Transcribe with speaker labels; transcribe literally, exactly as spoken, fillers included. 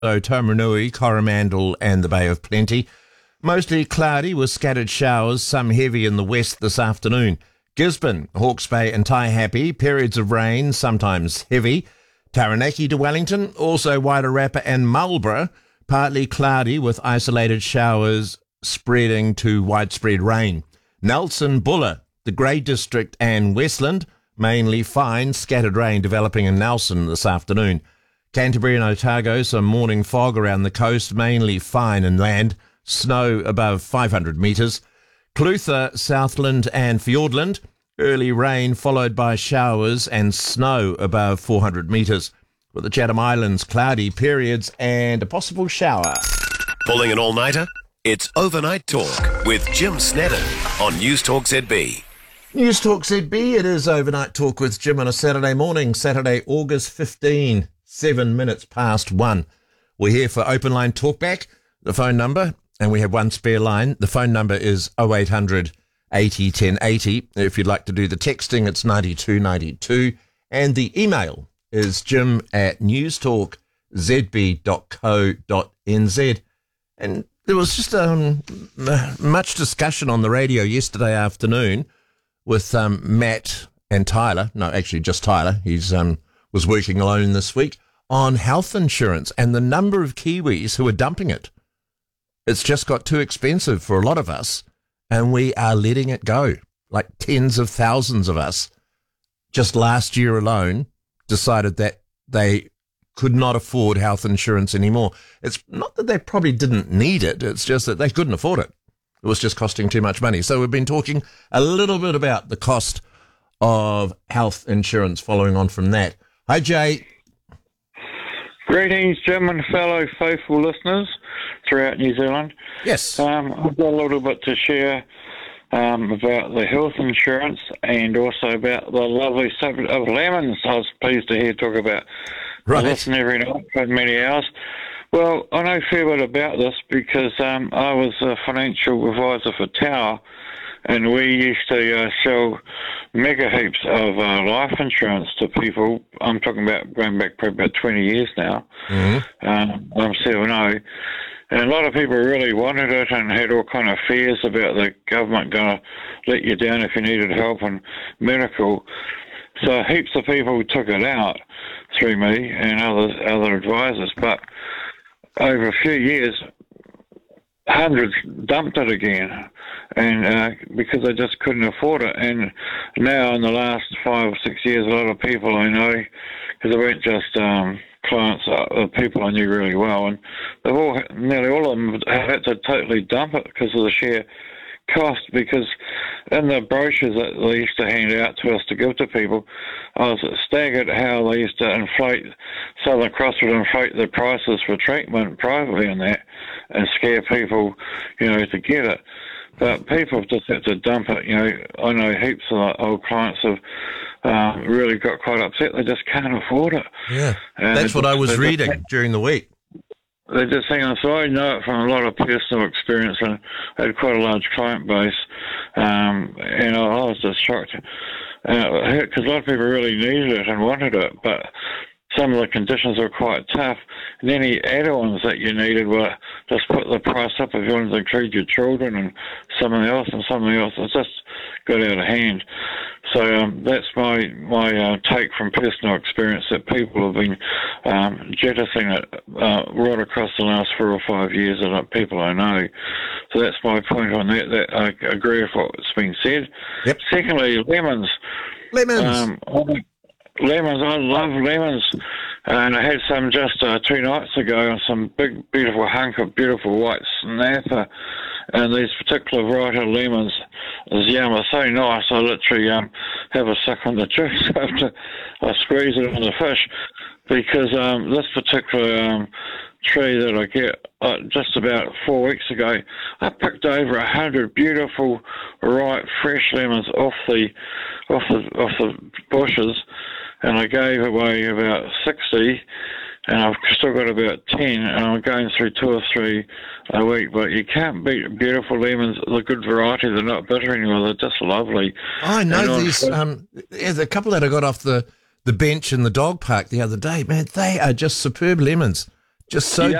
Speaker 1: Taumarunui, Coromandel and the Bay of Plenty. Mostly cloudy with scattered showers, some heavy in the west this afternoon. Gisborne, Hawke's Bay and Taihape, periods of rain, sometimes heavy. Taranaki to Wellington, also Wairarapa and Marlborough, partly cloudy with isolated showers spreading to widespread rain. Nelson, Buller, the Grey District and Westland, mainly fine, scattered rain developing in Nelson this afternoon. Canterbury and Otago, some morning fog around the coast, mainly fine inland, snow above five hundred metres. Clutha, Southland and Fiordland, early rain followed by showers and snow above four hundred metres. With the Chatham Islands, cloudy periods and a possible shower.
Speaker 2: Pulling an all-nighter? It's Overnight Talk with Jim Snedden on News Talk Z B.
Speaker 1: News Talk Z B, it is Overnight Talk with Jim on a Saturday morning, Saturday, August fifteenth, seven minutes past one. We're here for Open Line Talkback, the phone number, and we have one spare line. The phone number is oh eight hundred, eighty, ten eighty. If you'd like to do the texting, it's ninety-two ninety-two. And the email is jim at newstalk z b dot co dot n z. And there was just um, much discussion on the radio yesterday afternoon with um, Matt and Tyler. No, actually just Tyler. He's um, was working alone this week on health insurance and the number of Kiwis who are dumping it. It's just got too expensive for a lot of us, and we are letting it go. Like tens of thousands of us just last year alone decided that they could not afford health insurance anymore. It's not that they probably didn't need it. It's just that they couldn't afford it. It was just costing too much money. So we've been talking a little bit about the cost of health insurance following on from that. Hi, Jay.
Speaker 3: Greetings, Jim and fellow faithful listeners throughout New Zealand.
Speaker 1: Yes.
Speaker 3: Um, I've got a little bit to share um, about the health insurance and also about the lovely subject of lemons I was pleased to hear talk about.
Speaker 1: Right.
Speaker 3: I listen every night for many hours. Well, I know a fair bit about this because um, I was a financial advisor for Tower, and we used to uh, sell mega heaps of uh, life insurance to people. I'm talking about going back probably about twenty years now. Mm-hmm. Um, I'm seven oh. And a lot of people really wanted it and had all kind of fears about the government going to let you down if you needed help and medical. So heaps of people took it out through me and other other advisors. But over a few years, hundreds dumped it again, and uh, because they just couldn't afford it. And now, in the last five or six years, a lot of people I know, because they weren't just um, clients, uh, people I knew really well, and they've all, nearly all of them, have had to totally dump it because of the sheer cost. Because in the brochures that they used to hand out to us to give to people, I was staggered how they used to inflate, Southern Cross would inflate the prices for treatment privately and that, and scare people, you know, to get it. But people have just had to dump it. You know, I know heaps of old clients have uh, really got quite upset. They just can't afford it.
Speaker 1: Yeah,
Speaker 3: and
Speaker 1: that's what
Speaker 3: just,
Speaker 1: I was reading
Speaker 3: just,
Speaker 1: during the week.
Speaker 3: They're just saying, so I know it from a lot of personal experience, and I had quite a large client base, um, and I, I was just shocked. Because uh, a lot of people really needed it and wanted it, but some of the conditions were quite tough. And any add-ons that you needed were just put the price up if you wanted to include your children and something else and something else. It just got out of hand. So um, that's my my uh, take from personal experience, that people have been um, jettisoning it uh, right across the last four or five years, and uh, people I know. So that's my point on that. That I agree with what's been said.
Speaker 1: Yep.
Speaker 3: Secondly, lemons.
Speaker 1: Lemons.
Speaker 3: Um, lemons. I love lemons. And I had some just uh, two nights ago, some big, beautiful hunk of beautiful white snapper. And these particular variety of lemons, is yum, are so nice. I literally um, have a suck on the juice after I squeeze it on the fish, because um, this particular um, tree that I get uh, just about four weeks ago, I picked over a hundred beautiful, ripe, fresh lemons off the off the off the bushes, and I gave away about sixty. And I've still got about ten, and I'm going through two or three a week. But you can't beat beautiful lemons, the good variety. They're not bitter anymore. They're just lovely.
Speaker 1: I know
Speaker 3: and
Speaker 1: these. Um, there's a couple that I got off the, the bench in the dog park the other day. Man, they are just superb lemons. Just so